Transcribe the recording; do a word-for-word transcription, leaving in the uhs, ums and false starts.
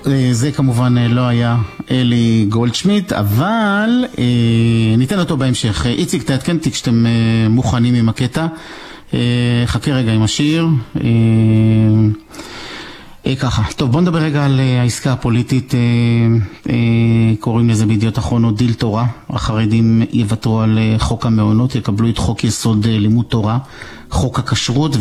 זה כמובן לא היה אלי גולדשמיט, אבל ניתן אותו בהמשך. איציק, תעדכן אותי כשאתם מוכנים עם הקטע. חכה רגע עם השיר. ככה, טוב, בוא נדבר רגע על העסקה הפוליטית. קוראים לזה בידיעות אחרונות דיל תורה. החרדים יוותרו על חוק המעונות, יקבלו את חוק יסוד לימוד תורה, חוק הכשרות,